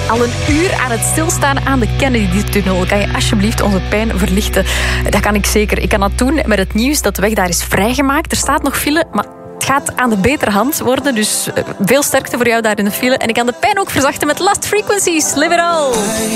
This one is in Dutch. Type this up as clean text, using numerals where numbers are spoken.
al een uur aan het stilstaan aan de Kennedy-tunnel. Kan je alsjeblieft onze pijn verlichten? Dat kan ik zeker. Ik kan dat doen met het nieuws dat de weg daar is vrijgemaakt. Er staat nog file, maar het gaat aan de betere hand worden. Dus veel sterkte voor jou daar in de file. En ik kan de pijn ook verzachten met Lost Frequencies. Live it all!